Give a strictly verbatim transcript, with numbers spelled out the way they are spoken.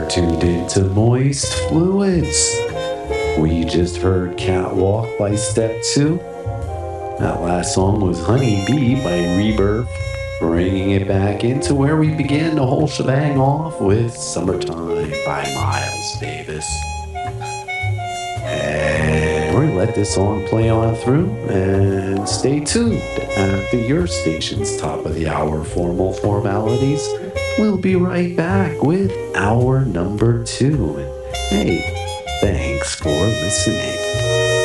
You're tuned into Moist Fluids. We just heard Catwalk by Step two. That last song was Honey Bee by Rebirth, bringing it back into where we began the whole shebang off with Summertime by Miles Davis. And we're going to let this song play on through and stay tuned. After your station's top of the hour formal formalities, we'll be right back with hour number two. And hey, thanks for listening.